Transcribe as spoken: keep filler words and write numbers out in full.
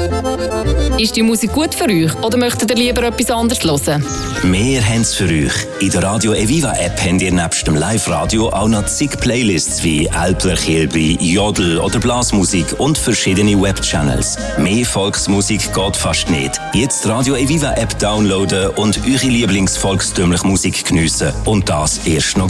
Ist die Musik gut für euch oder möchtet ihr lieber etwas anderes hören? Wir haben es für euch. In der Radio Eviva App habt ihr nebst dem Live-Radio auch noch zig Playlists wie Älpler, Kilby, Jodel oder Blasmusik und verschiedene Webchannels. Mehr Volksmusik geht fast nicht. Jetzt die Radio Eviva App downloaden und eure Lieblingsvolkstümliche Musik geniessen. Und das erst noch